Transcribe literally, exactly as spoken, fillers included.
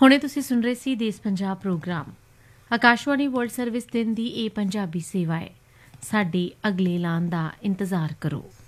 ਹੁਣੇ ਤੁਸੀਂ ਸੁਣ ਰਹੇ ਸੀ ਦੇਸ Punjab programme. Akashvani world service ਦਿਨ ਦੀ ਇਹ ਪੰਜਾਬੀ ਸੇਵਾ ਹੈ। ਸਾਡੇ ਅਗਲੇ ਐਲਾਨ ਦਾ ਇੰਤਜ਼ਾਰ ਕਰੋ।